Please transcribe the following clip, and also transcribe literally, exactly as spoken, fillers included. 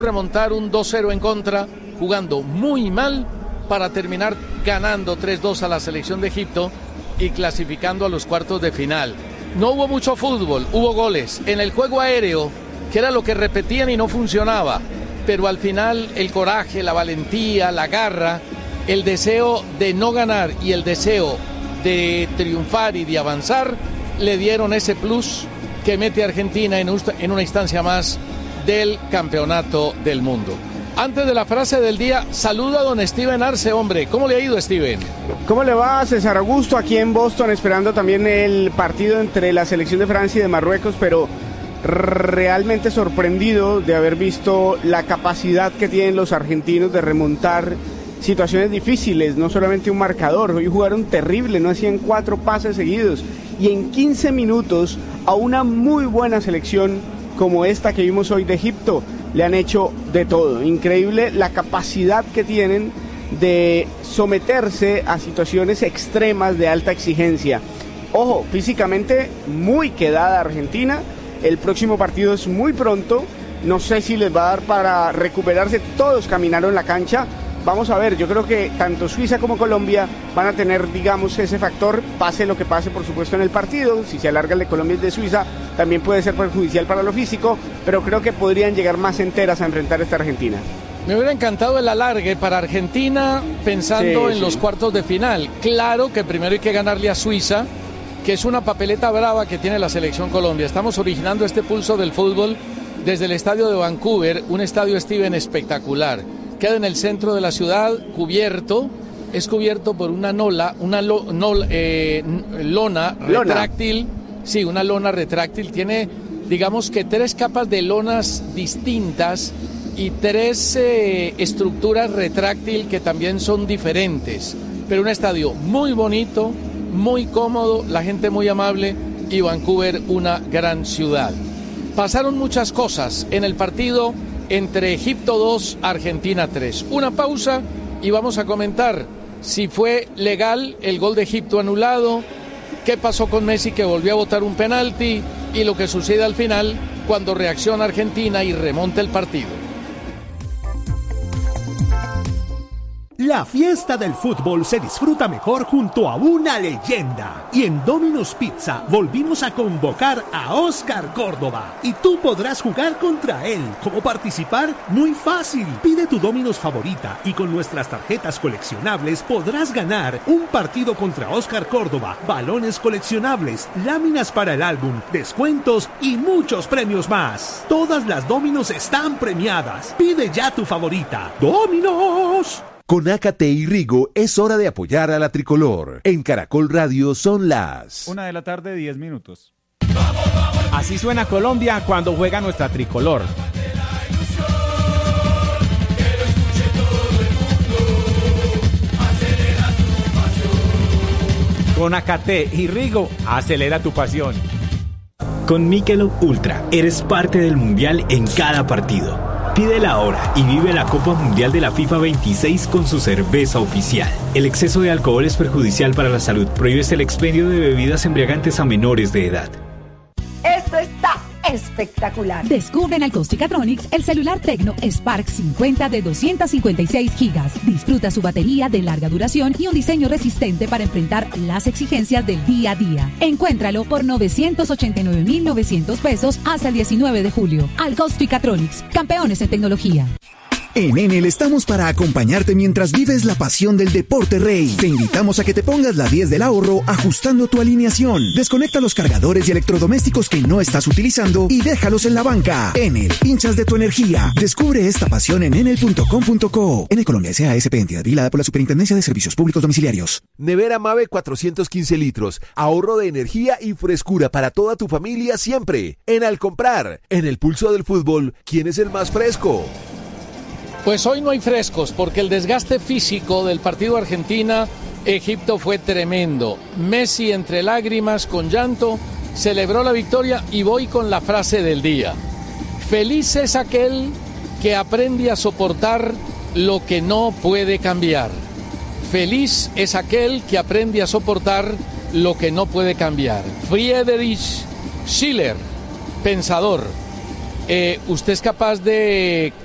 remontar un dos cero en contra, jugando muy mal para terminar ganando tres dos a la selección de Egipto y clasificando a los cuartos de final. No hubo mucho fútbol, hubo goles. En el juego aéreo, que era lo que repetían y no funcionaba, pero al final el coraje, la valentía, la garra, el deseo de no ganar y el deseo de triunfar y de avanzar le dieron ese plus que mete a Argentina en una instancia más del campeonato del mundo. Antes de la frase del día, saludo a don Steven Arce, hombre. ¿Cómo le ha ido, Steven? ¿Cómo le va, César Augusto? Aquí en Boston, esperando también el partido entre la selección de Francia y de Marruecos, pero realmente sorprendido de haber visto la capacidad que tienen los argentinos de remontar situaciones difíciles, no solamente un marcador. Hoy jugaron terrible, no hacían cuatro pases seguidos, y en quince minutos a una muy buena selección como esta que vimos hoy de Egipto, le han hecho de todo. Increíble la capacidad que tienen de someterse a situaciones extremas de alta exigencia. Ojo, físicamente muy quedada Argentina, el próximo partido es muy pronto, no sé si les va a dar para recuperarse, todos caminaron la cancha. Vamos a ver, yo creo que tanto Suiza como Colombia van a tener, digamos, ese factor, pase lo que pase, por supuesto, en el partido. Si se alarga el de Colombia y el de Suiza, también puede ser perjudicial para lo físico, pero creo que podrían llegar más enteras a enfrentar a esta Argentina. Me hubiera encantado el alargue para Argentina, pensando sí, en sí. los cuartos de final. Claro que primero hay que ganarle a Suiza, que es una papeleta brava que tiene la selección Colombia. Estamos originando este pulso del fútbol desde el estadio de Vancouver, un estadio, Steven, espectacular. Queda en el centro de la ciudad, cubierto, es cubierto por una nola, una lo, no, eh, lona, lona retráctil, sí, una lona retráctil, tiene, digamos que tres capas de lonas distintas y tres eh, estructuras retráctil que también son diferentes, pero un estadio muy bonito, muy cómodo, la gente muy amable y Vancouver una gran ciudad. Pasaron muchas cosas en el partido entre Egipto dos, Argentina tres. Una pausa y vamos a comentar si fue legal el gol de Egipto anulado, qué pasó con Messi que volvió a botar un penalti y lo que sucede al final cuando reacciona Argentina y remonta el partido. La fiesta del fútbol se disfruta mejor junto a una leyenda. Y en Domino's Pizza volvimos a convocar a Oscar Córdoba. Y tú podrás jugar contra él. ¿Cómo participar? Muy fácil. Pide tu Domino's favorita y con nuestras tarjetas coleccionables podrás ganar un partido contra Oscar Córdoba, balones coleccionables, láminas para el álbum, descuentos y muchos premios más. Todas las Domino's están premiadas. Pide ya tu favorita. ¡Domino's! Con Ácate y Rigo es hora de apoyar a la tricolor. En Caracol Radio son las Una de la tarde, diez minutos. Así suena Colombia cuando juega nuestra tricolor. Con Ácate y Rigo, acelera tu pasión. Con Michelob Ultra, eres parte del mundial en cada partido. Pídela ahora y vive la Copa Mundial de la FIFA veintiséis con su cerveza oficial. El exceso de alcohol es perjudicial para la salud. Prohíbes el expendio de bebidas embriagantes a menores de edad. Esto está espectacular. Descubre en Alcosticatronics el celular Tecno Spark cincuenta de doscientos cincuenta y seis gigas. Disfruta su batería de larga duración y un diseño resistente para enfrentar las exigencias del día a día. Encuéntralo por novecientos ochenta y nueve mil novecientos pesos hasta el diecinueve de julio. Alcosticatronics, campeones en tecnología. En Enel estamos para acompañarte mientras vives la pasión del deporte rey. Te invitamos a que te pongas la diez del ahorro ajustando tu alineación. Desconecta los cargadores y electrodomésticos que no estás utilizando y déjalos en la banca. Enel, hinchas de tu energía. Descubre esta pasión en enel punto com punto co. Enel Colombia S A S P, entidad vigilada por la Superintendencia de Servicios Públicos Domiciliarios. Nevera Mave cuatrocientos quince litros. Ahorro de energía y frescura para toda tu familia siempre. En Al Comprar, en el pulso del fútbol, ¿quién es el más fresco? Pues hoy no hay frescos porque el desgaste físico del partido Argentina-Egipto fue tremendo. Messi entre lágrimas, con llanto, celebró la victoria y voy con la frase del día. Feliz es aquel que aprende a soportar lo que no puede cambiar. Feliz es aquel que aprende a soportar lo que no puede cambiar. Friedrich Schiller, pensador. Eh, ¿Usted es capaz de